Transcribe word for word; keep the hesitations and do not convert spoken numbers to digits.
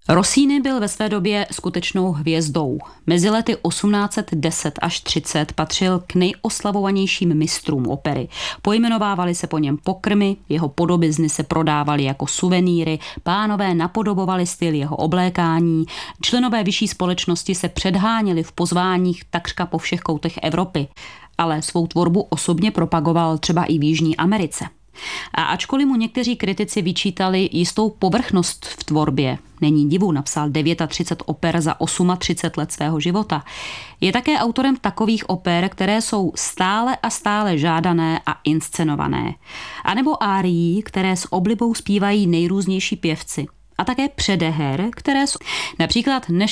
Rossini byl ve své době skutečnou hvězdou. Mezi lety osmnáct set deset až třicet patřil k nejoslavovanějším mistrům opery. Pojmenovávali se po něm pokrmy, jeho podobizny se prodávaly jako suvenýry, pánové napodobovali styl jeho oblékání, členové vyšší společnosti se předháněli v pozváních takřka po všech koutech Evropy, ale svou tvorbu osobně propagoval třeba i v Jižní Americe. A ačkoliv mu někteří kritici vyčítali jistou povrchnost v tvorbě, není divu, napsal třicet devět oper za třicet osm let svého života, je také autorem takových oper, které jsou stále a stále žádané a inscenované. A nebo árií, které s oblibou zpívají nejrůznější pěvci. A také předeher, které jsou například Než